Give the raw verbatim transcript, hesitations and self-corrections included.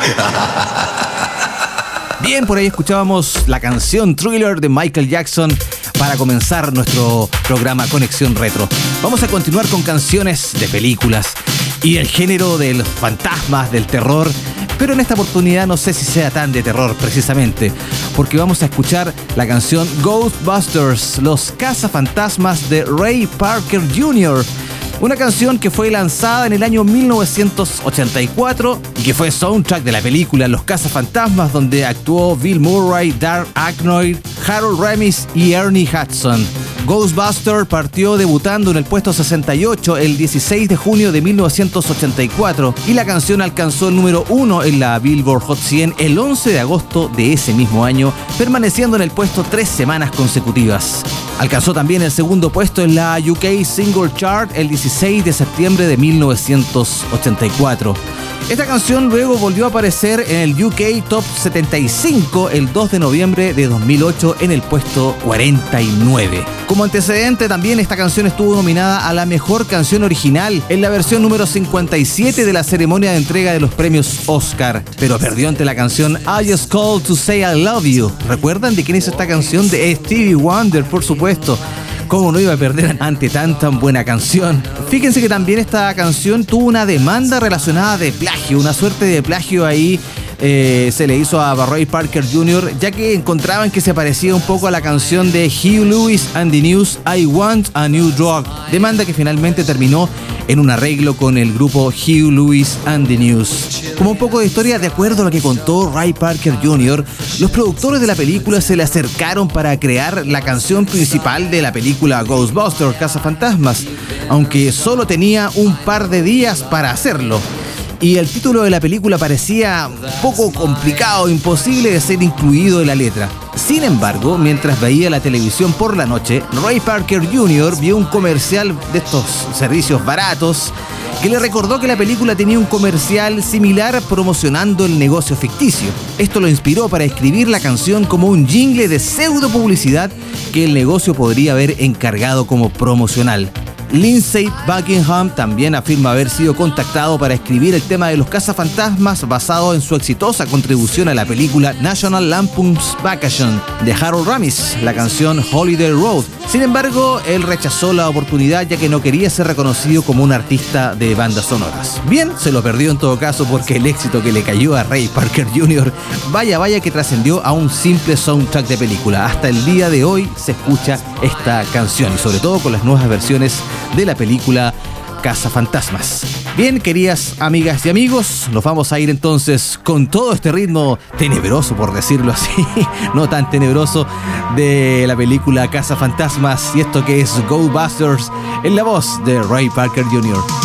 Bien, por ahí escuchábamos la canción Thriller de Michael Jackson para comenzar nuestro programa Conexión Retro. Vamos a continuar con canciones de películas y el género de los fantasmas, del terror, pero en esta oportunidad no sé si sea tan de terror precisamente, porque vamos a escuchar la canción Ghostbusters, los cazafantasmas de Ray Parker junior Una canción que fue lanzada en el año mil novecientos ochenta y cuatro y que fue soundtrack de la película Los cazafantasmas, donde actuó Bill Murray, Dark Aykroyd, Harold Ramis y Ernie Hudson. Ghostbusters partió debutando en el puesto sesenta y ocho el dieciséis de junio de mil novecientos ochenta y cuatro y la canción alcanzó el número uno en la Billboard Hot cien el once de agosto de ese mismo año, permaneciendo en el puesto tres semanas consecutivas. Alcanzó también el segundo puesto en la U K Single Chart el dieciséis de septiembre de mil novecientos ochenta y cuatro. Esta canción luego volvió a aparecer en el U K Top setenta y cinco el dos de noviembre de dos mil ocho en el puesto cuarenta y nueve. Como antecedente, también esta canción estuvo nominada a la mejor canción original en la versión número cincuenta y siete de la ceremonia de entrega de los premios Oscar, pero perdió ante la canción I Just Called to Say I Love You. ¿Recuerdan de quién es esta canción? De Stevie Wonder, por supuesto. ¿Cómo no iba a perder ante tan tan buena canción? Fíjense que también esta canción tuvo una demanda relacionada de plagio, una suerte de plagio ahí eh, se le hizo a Ray Parker junior, ya que encontraban que se parecía un poco a la canción de Huey Lewis and the News, I Want a New Drug, demanda que finalmente terminó en un arreglo con el grupo Huey Lewis and the News. Como un poco de historia, de acuerdo a lo que contó Ray Parker junior, los productores de la película se le acercaron para crear la canción principal de la película Ghostbusters, Cazafantasmas, aunque solo tenía un par de días para hacerlo. Y el título de la película parecía un poco complicado, imposible de ser incluido en la letra. Sin embargo, mientras veía la televisión por la noche, Ray Parker junior vio un comercial de estos servicios baratos que le recordó que la película tenía un comercial similar promocionando el negocio ficticio. Esto lo inspiró para escribir la canción como un jingle de pseudo publicidad que el negocio podría haber encargado como promocional. Lindsey Buckingham también afirma haber sido contactado para escribir el tema de los cazafantasmas basado en su exitosa contribución a la película National Lampoon's Vacation de Harold Ramis, la canción Holiday Road. Sin embargo, él rechazó la oportunidad ya que no quería ser reconocido como un artista de bandas sonoras. Bien, se lo perdió en todo caso porque el éxito que le cayó a Ray Parker junior vaya vaya que trascendió a un simple soundtrack de película. Hasta el día de hoy se escucha esta canción y sobre todo con las nuevas versiones de la película Cazafantasmas. Bien, queridas amigas y amigos, nos vamos a ir entonces con todo este ritmo tenebroso, por decirlo así, no tan tenebroso, de la película Cazafantasmas y esto que es Ghostbusters en la voz de Ray Parker junior